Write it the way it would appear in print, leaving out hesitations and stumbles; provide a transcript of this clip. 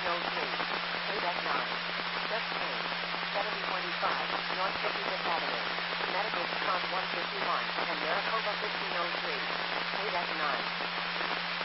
1503. Payback 9. Just change. 7025, North 55th Avenue. Medical Prompt 151, and Maricopa 1503. Payback 9.